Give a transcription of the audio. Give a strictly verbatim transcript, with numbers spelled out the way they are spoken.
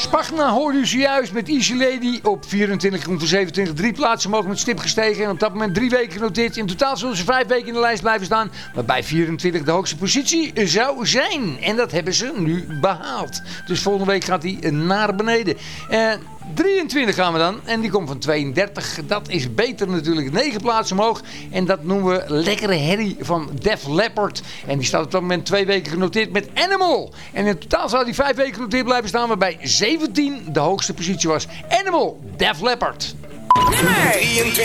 Spagna hoorde u zojuist met Easy Lady op vierentwintig voor zevenentwintig. Drie plaatsen mogen met stip gestegen en op dat moment drie weken genoteerd. In totaal zullen ze vijf weken in de lijst blijven staan, waarbij vierentwintig de hoogste positie zou zijn. En dat hebben ze nu behaald. Dus volgende week gaat hij naar beneden. Uh, drieëntwintig gaan we dan en die komt van tweeëndertig. Dat is beter natuurlijk, negen plaatsen omhoog. En dat noemen we Lekkere Herrie van Def Leppard. En die staat op dat moment twee weken genoteerd met Animal. En in totaal zou die vijf weken genoteerd blijven staan, waarbij zeventien de hoogste positie was. Animal, Def Leppard. Nummer